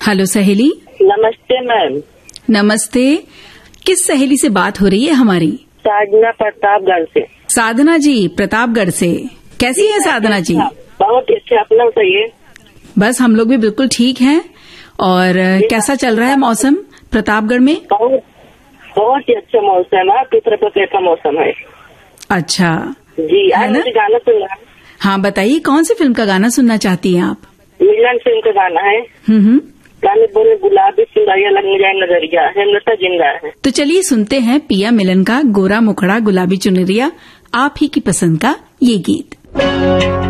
Hello सहेली। नमस्ते ma'am. नमस्ते। किस सहेली से बात हो रही है हमारी? साधना प्रतापगढ़ से। साधना जी प्रतापगढ़ से। कैसी है साधना जी? बहुत अच्छे, अपना बताइए। बस हम लोग भी बिल्कुल ठीक हैं। और कैसा चल रहा है मौसम प्रतापगढ़ में? बहुत ही अच्छा मौसम है। आपकी तरफ कैसा मौसम है? अच्छा जी। आज मुझे गाना सुनना है। हाँ बताइए, कौन सी फिल्म का गाना सुनना चाहती हैं आप? मिलन फिल्म का गाना है। गाने बोले गुलाबी सुंदरिया लगने जाए नजरिया, हेमलता जिंदा है। तो चलिए सुनते हैं पिया मिलन का गोरा मुखड़ा गुलाबी चुनरिया, आप ही की पसंद का ये गीत।